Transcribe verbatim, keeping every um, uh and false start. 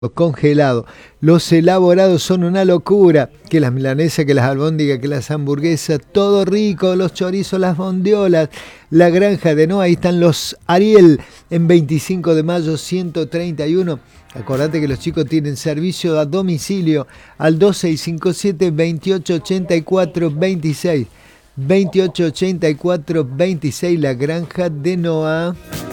congelado. Los elaborados son una locura. Que las milanesas, que las albóndigas, que las hamburguesas, todo rico, los chorizos, las bondiolas, la granja de Noa, ahí están los Ariel en veinticinco de mayo ciento treinta y uno. Acordate que los chicos tienen servicio a domicilio al dos seis cinco siete, veintiocho ochenta y cuatro, veintiséis. veintiocho ochenta y cuatro, veintiséis, la granja de Noa.